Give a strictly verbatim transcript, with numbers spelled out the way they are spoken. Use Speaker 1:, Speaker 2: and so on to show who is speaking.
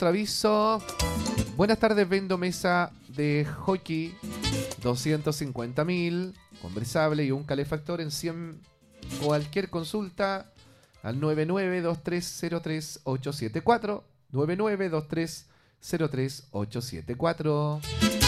Speaker 1: otro aviso. Buenas tardes, vendo mesa de hockey doscientos cincuenta mil, conversable y un calefactor en cien. Cualquier consulta al nueve nueve dos tres cero tres ocho siete cuatro. nueve nueve dos tres cero tres ocho siete cuatro.